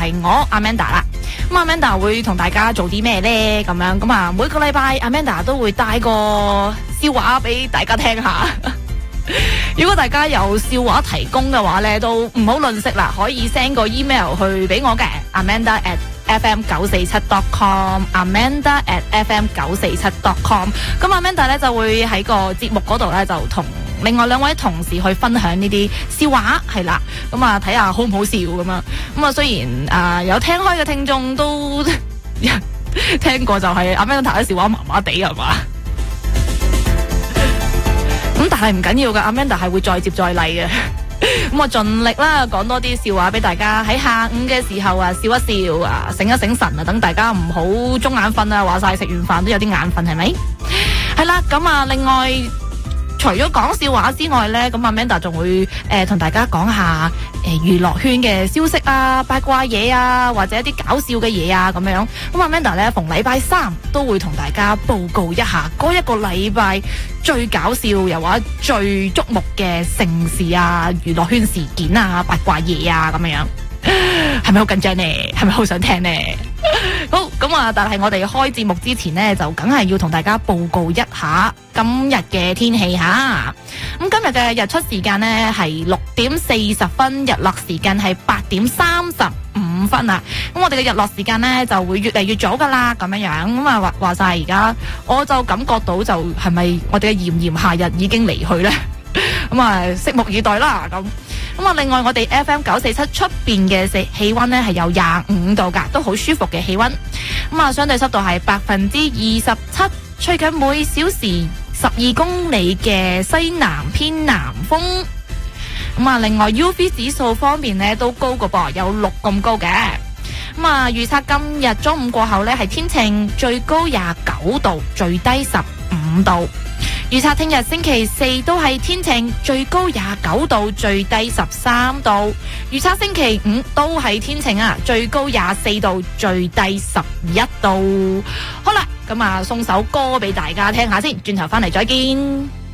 係我 Amanda 啦。咁 Amanda 會同大家做啲咩呢？咁樣咁啊，每個禮拜 Amanda 都會帶個笑話俾大家聽下。如果大家有笑話提供嘅話呢，都唔好吝嗇啦，可以 send 個 email 去俾我嘅 amanda@fm947.com amanda@fm947.com。 咁 Amanda 咧就會喺個節目嗰度咧就同另外兩位同事去分享呢啲笑話，係啦，咁啊睇下好唔好笑咁啊。咁啊雖然有聽開嘅聽眾都聽過，就係 Amanda 啲笑話麻麻地係嘛。咁但係唔緊要噶，Amanda 係會再接再厲嘅。咁我盡力啦，講多啲笑話俾大家喺下午嘅時候啊，笑一笑啊，醒一醒神啊，等大家唔好中眼瞓啊。話晒食完飯都有啲眼瞓，係咪？係啦，咁啊，另外除咗講笑話之外呢，咁 Amanda 仲會同大家講下娛樂圈嘅消息啊、八卦嘢啊，或者一啲搞笑嘅嘢啊咁樣。咁 Amanda 呢，逢禮拜三都會同大家報告一下嗰一個禮拜最搞笑又或者最矚目嘅盛事啊、娛樂圈事件啊、八卦嘢啊咁樣。係咪好緊張呢？係咪好想聽呢？好，咁啊！但係我哋開節目之前呢，就梗係要同大家報告一下今日嘅天氣吓。咁今日嘅日出時間呢係6:40，日落時間係8:35啊。咁我哋嘅日落時間呢就會越嚟越早噶啦，咁樣樣。咁啊話晒而家，我就感覺到就係咪我哋嘅炎炎夏日已經離去呢？咁啊，拭目以待啦咁。咁啊，另外我哋 FM947 出邊嘅氣溫呢係有25度噶，都好舒服嘅氣溫。咁啊，相對濕度係27%，吹緊每小時12公里嘅西南偏南風。咁啊，另外 UV 指數方面呢都高個噃，有6咁高嘅。咁啊，預測今日中午過後呢係天晴，最高29度，最低15度。預測聽日星期四都係天晴，最高29度，最低13度。預測星期五都係天晴啊，最高24度，最低11度。好啦，咁啊送首歌俾大家聽下先，轉頭翻嚟再見。